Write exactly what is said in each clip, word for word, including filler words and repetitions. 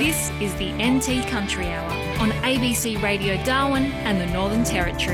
This is the N T Country Hour on A B C Radio Darwin and the Northern Territory.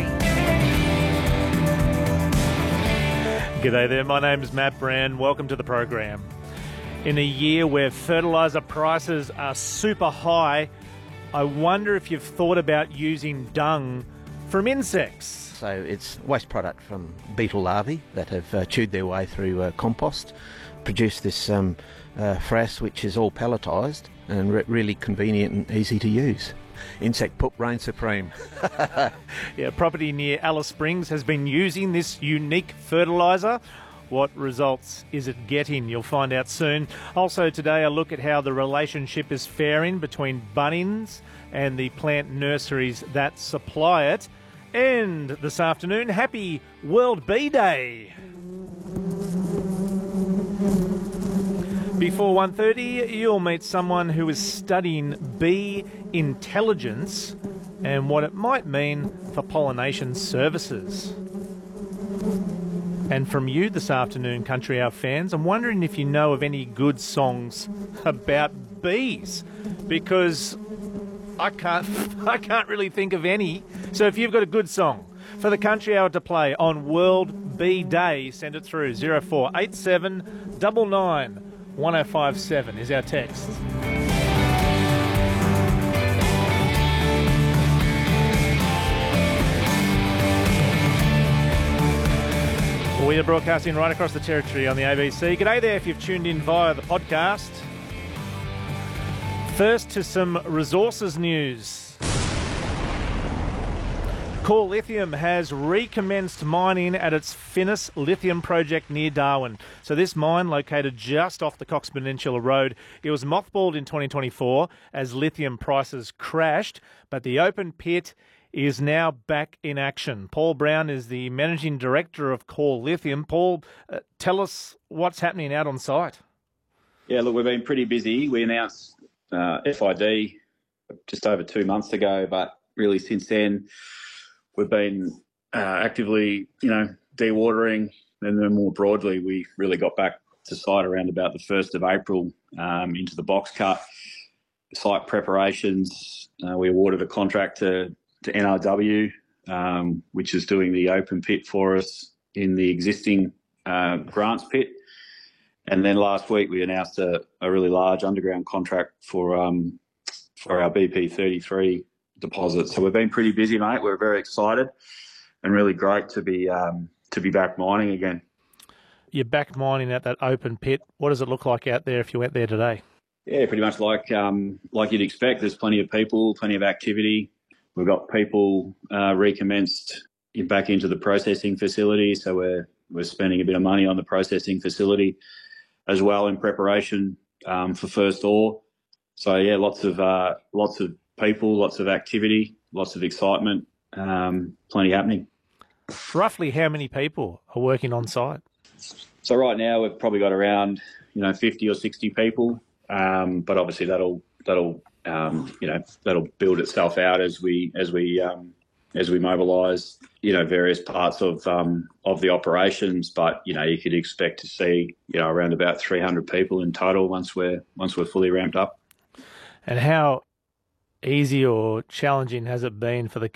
G'day there, my name's Matt Brand. Welcome to the program. In a year where fertiliser prices are super high, I wonder if you've thought about using dung from insects. So it's waste product from beetle larvae that have uh, chewed their way through uh, compost, produced this um, uh, frass which is all pelletised and re- really convenient and easy to use. Insect poop reigns supreme. Yeah, property near Alice Springs has been using this unique fertiliser. What results is it getting? You'll find out soon. Also today, a look at how the relationship is faring between Bunnings and the plant nurseries that supply it. And this afternoon, happy World Bee Day. Before one thirty, you'll meet someone who is studying bee intelligence and what it might mean for pollination services. And from you this afternoon, Country Hour fans, I'm wondering if you know of any good songs about bees, because I can't, I can't really think of any. So if you've got a good song for the Country Hour to play on World Bee Day, send it through. zero four eight seven nine nine one oh five seven is our text. We are broadcasting right across the territory on the A B C. G'day there if you've tuned in via the podcast. First to some resources news. Core Lithium has recommenced mining at its Finniss lithium project near Darwin. So this mine, located just off the Cox Peninsula Road, it was mothballed in twenty twenty-four as lithium prices crashed, but the open pit is now back in action. Paul Brown is the Managing Director of Core Lithium. Paul, uh, tell us what's happening out on site. Yeah, look, we've been pretty busy. We announced uh, F I D just over two months ago, but really since then we've been uh, actively, you know, dewatering, and then more broadly we really got back to site around about the first of April um, into the box cut, site preparations. Uh, we awarded a contract to to N R W, um, which is doing the open pit for us in the existing uh, Grants pit. And then last week we announced a, a really large underground contract for um, for our B P thirty-three deposit. So we've been pretty busy, mate. We're very excited and really great to be um, to be back mining again. You're back mining at that open pit. What does it look like out there if you went there today? Yeah, pretty much like um, like you'd expect. There's plenty of people, plenty of activity. We've got people uh, recommenced back into the processing facility, so we're we're spending a bit of money on the processing facility as well in preparation um, for first ore. So yeah, lots of uh, lots of people, lots of activity, lots of excitement, um, plenty happening. Roughly how many people are working on site? So right now we've probably got around you know fifty or sixty people, um, but obviously that'll that'll Um, you know, that'll build itself out as we as we um, as we mobilise, you know, various parts of um, of the operations. But you know, you could expect to see you know around about three hundred people in total once we're once we're fully ramped up. And how easy or challenging has it been for the